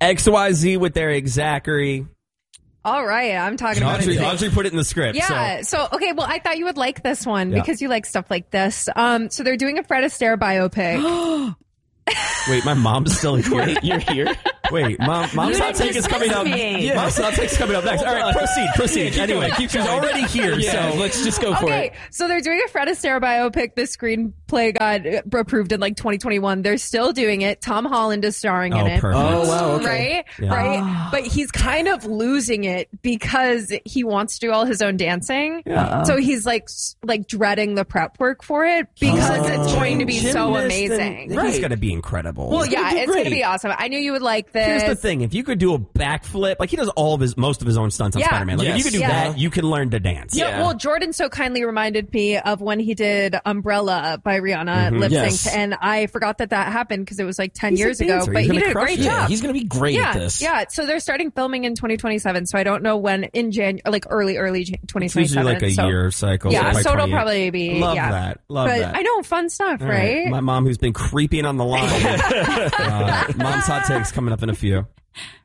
XYZ with Eric Zachary. All right, I'm talking about it. Audrey put it in the script. Yeah. So, okay. Well, I thought you would like this one because you like stuff like this. So they're doing a Fred Astaire biopic. Wait, my mom's still here. Wait, you're here? Wait, mom's hot take is coming up. Yeah, mom's hot take is coming up next. All right, proceed. Anyway, she's already here, so let's just go for it. Okay, so they're doing a Fred Astaire biopic. The screenplay got approved in like 2021. They're still doing it. Tom Holland is starring in it. Perfect. Oh, wow, okay. Right? But he's kind of losing it because he wants to do all his own dancing. So he's like dreading the prep work for it because it's going to be so amazing. He's going to be incredible. Well, yeah, it's going to be awesome. I knew you would like this. Here's the thing. If you could do a backflip, like he does most of his own stunts on Spider-Man. Like if you could do that, you can learn to dance. Yeah, well, Jordan so kindly reminded me of when he did Umbrella by Rihanna lip sync, and I forgot that happened because it was like 10 years ago, but he did a great job. He's going to be great at this. Yeah, so they're starting filming in 2027, so I don't know when in early 2027. It's usually like a year cycle. Yeah, so it'll probably be. Love that. I know, fun stuff, right? My mom who's been creeping on the line. Mom's hot takes coming up in a few.